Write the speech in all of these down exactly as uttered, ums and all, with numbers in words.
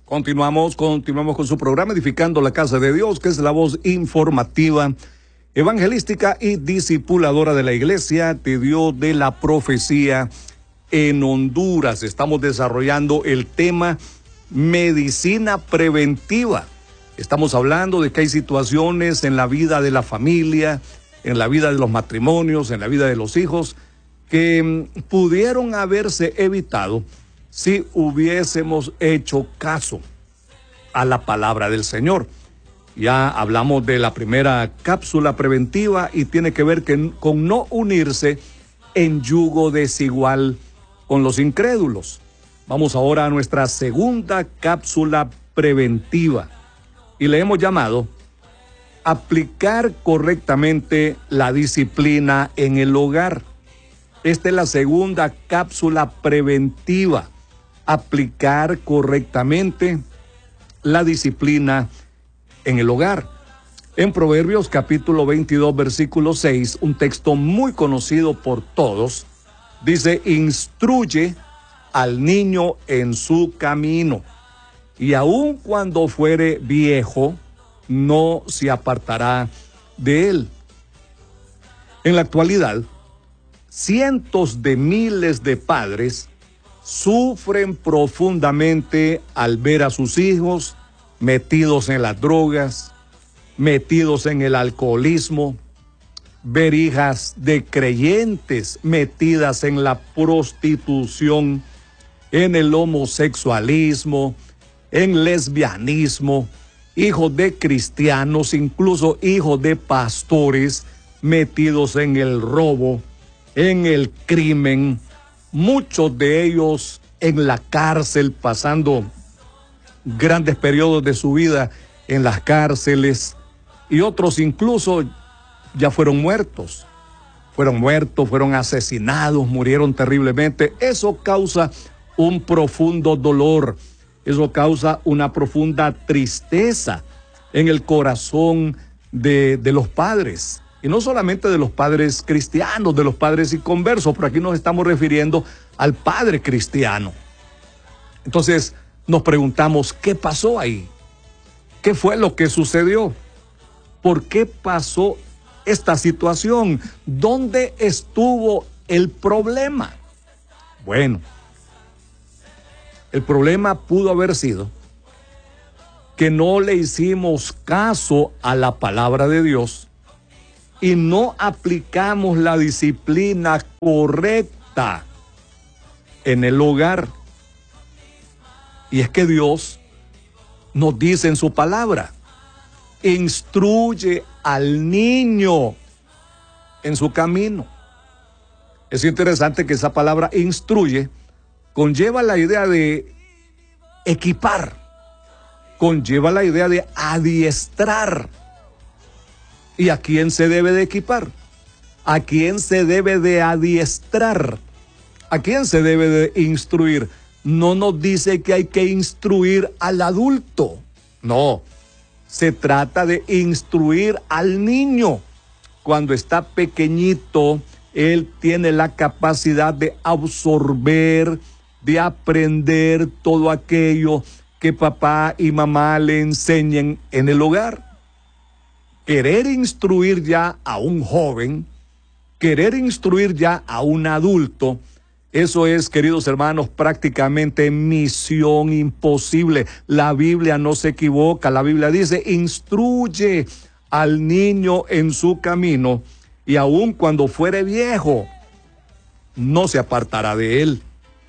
Continuamos, continuamos con su programa Edificando la Casa de Dios, que es la voz informativa, evangelística y discipuladora de la Iglesia de Dios de la Profecía en Honduras. Estamos desarrollando el tema medicina preventiva. Estamos hablando de que hay situaciones en la vida de la familia, en la vida de los matrimonios, en la vida de los hijos, que pudieron haberse evitado si hubiésemos hecho caso a la palabra del Señor. Ya hablamos de la primera cápsula preventiva y tiene que ver que, con no unirse en yugo desigual con los incrédulos. Vamos ahora a nuestra segunda cápsula preventiva y le hemos llamado aplicar correctamente la disciplina en el hogar. Esta es la segunda cápsula preventiva. Aplicar correctamente la disciplina en el hogar. En Proverbios capítulo veintidós, versículo seis, un texto muy conocido por todos, dice: instruye al niño en su camino, y aun cuando fuere viejo, no se apartará de él. En la actualidad, cientos de miles de padres sufren profundamente al ver a sus hijos metidos en las drogas, metidos en el alcoholismo, ver hijas de creyentes metidas en la prostitución, en el homosexualismo, en lesbianismo, hijos de cristianos, incluso hijos de pastores metidos en el robo, en el crimen, muchos de ellos en la cárcel, pasando grandes periodos de su vida en las cárceles, y otros incluso ya fueron muertos, fueron muertos, fueron asesinados, murieron terriblemente. Eso causa un profundo dolor, eso causa una profunda tristeza en el corazón de, de los padres. Y no solamente de los padres cristianos, de los padres inconversos, pero aquí nos estamos refiriendo al padre cristiano. Entonces nos preguntamos, ¿qué pasó ahí? ¿Qué fue lo que sucedió? ¿Por qué pasó esta situación? ¿Dónde estuvo el problema? Bueno, el problema pudo haber sido que no le hicimos caso a la palabra de Dios y no aplicamos la disciplina correcta en el hogar. Y es que Dios nos dice en su palabra: instruye al niño en su camino. Es interesante que esa palabra instruye conlleva la idea de equipar, conlleva la idea de adiestrar. ¿Y a quién se debe de equipar? ¿A quién se debe de adiestrar? ¿A quién se debe de instruir? No nos dice que hay que instruir al adulto. No, se trata de instruir al niño. Cuando está pequeñito, él tiene la capacidad de absorber, de aprender todo aquello que papá y mamá le enseñen en el hogar. Querer instruir ya a un joven, querer instruir ya a un adulto, eso es, queridos hermanos, prácticamente misión imposible. La Biblia no se equivoca. La Biblia dice: instruye al niño en su camino, y aun cuando fuere viejo, no se apartará de él.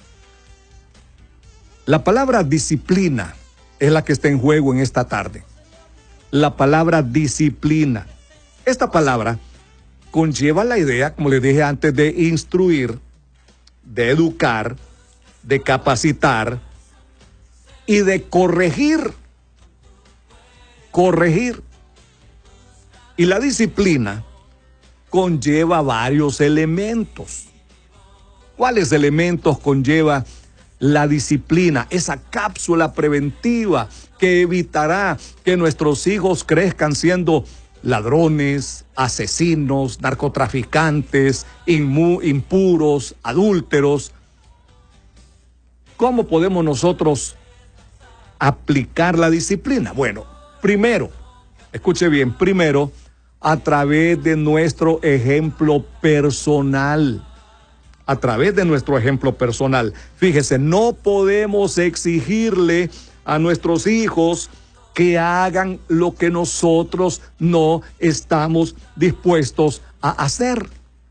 La palabra disciplina es la que está en juego en esta tarde. La palabra disciplina. Esta palabra conlleva la idea, como les dije antes, de instruir, de educar, de capacitar y de corregir. Corregir. Y la disciplina conlleva varios elementos. ¿Cuáles elementos conlleva la disciplina? Esa cápsula preventiva que evitará que nuestros hijos crezcan siendo ladrones, asesinos, narcotraficantes, inmu, impuros, adúlteros. ¿Cómo podemos nosotros aplicar la disciplina? Bueno, primero, escuche bien, primero, a través de nuestro ejemplo personal. A través de nuestro ejemplo personal. Fíjese, no podemos exigirle a nuestros hijos que hagan lo que nosotros no estamos dispuestos a hacer.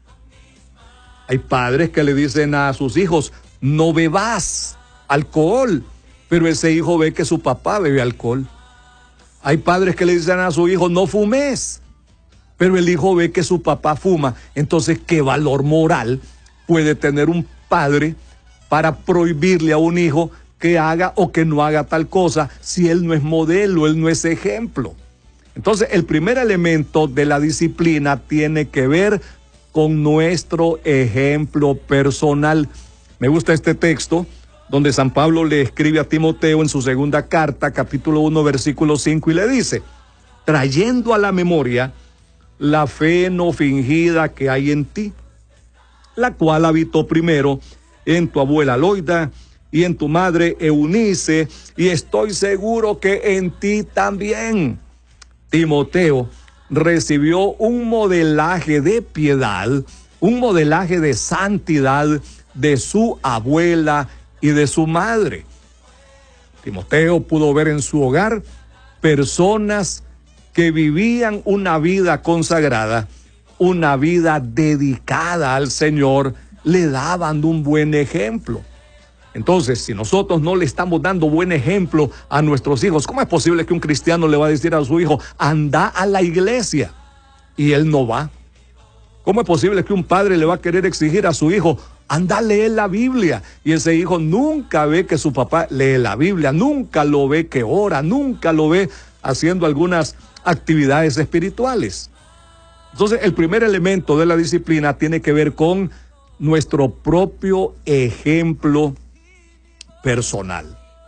Hay padres que le dicen a sus hijos, no bebas alcohol, pero ese hijo ve que su papá bebe alcohol. Hay padres que le dicen a su hijo, no fumes, pero el hijo ve que su papá fuma. Entonces, ¿qué valor moral puede tener un padre para prohibirle a un hijo que haga o que no haga tal cosa si él no es modelo, él no es ejemplo? Entonces, el primer elemento de la disciplina tiene que ver con nuestro ejemplo personal. Me gusta este texto donde San Pablo le escribe a Timoteo en su segunda carta, capítulo uno, versículo cinco, y le dice, trayendo a la memoria la fe no fingida que hay en ti, la cual habitó primero en tu abuela Loida y en tu madre Eunice, y estoy seguro que en ti también. Timoteo recibió un modelaje de piedad, un modelaje de santidad de su abuela y de su madre. Timoteo pudo ver en su hogar personas que vivían una vida consagrada, una vida dedicada al Señor, le daban un buen ejemplo. Entonces, si nosotros no le estamos dando buen ejemplo a nuestros hijos, ¿cómo es posible que un cristiano le va a decir a su hijo, anda a la iglesia, y él no va? ¿Cómo es posible que un padre le va a querer exigir a su hijo, anda a leer la Biblia, y ese hijo nunca ve que su papá lee la Biblia, nunca lo ve que ora, nunca lo ve haciendo algunas actividades espirituales? Entonces, el primer elemento de la disciplina tiene que ver con nuestro propio ejemplo personal.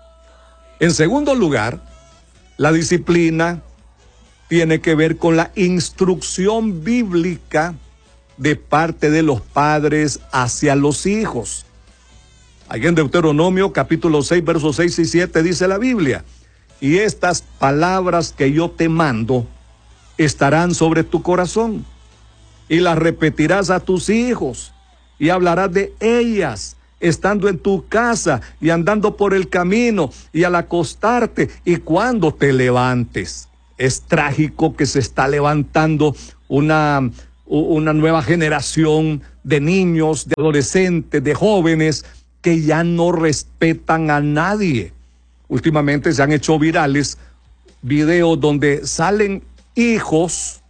En segundo lugar, la disciplina tiene que ver con la instrucción bíblica de parte de los padres hacia los hijos. Allí en Deuteronomio capítulo seis, versos seis y siete dice la Biblia, y estas palabras que yo te mando estarán sobre tu corazón, y las repetirás a tus hijos, y hablarás de ellas, estando en tu casa, y andando por el camino, y al acostarte, y cuando te levantes. Es trágico que se está levantando una, una nueva generación de niños, de adolescentes, de jóvenes, que ya no respetan a nadie. Últimamente se han hecho virales videos donde salen hijos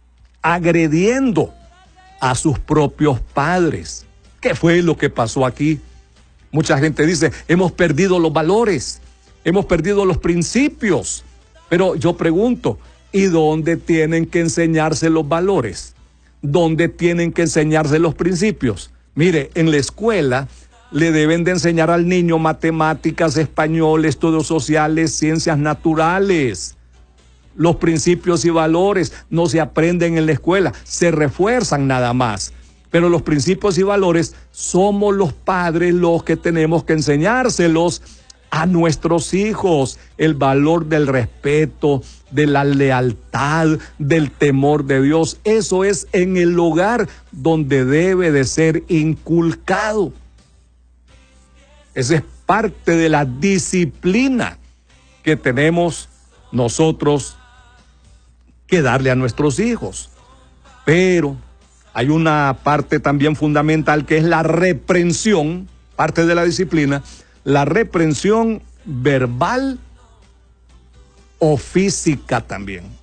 agrediendo a sus propios padres. ¿Qué fue lo que pasó aquí? Mucha gente dice, hemos perdido los valores, hemos perdido los principios. Pero yo pregunto, ¿y dónde tienen que enseñarse los valores? ¿Dónde tienen que enseñarse los principios? Mire, en la escuela le deben de enseñar al niño matemáticas, español, estudios sociales, ciencias naturales. Los principios y valores no se aprenden en la escuela, se refuerzan nada más. Pero los principios y valores somos los padres los que tenemos que enseñárselos a nuestros hijos. El valor del respeto, de la lealtad, del temor de Dios. Eso es en el hogar donde debe de ser inculcado. Esa es parte de la disciplina que tenemos nosotros que darle a nuestros hijos. Pero hay una parte también fundamental que es la reprensión, parte de la disciplina, la reprensión verbal o física también.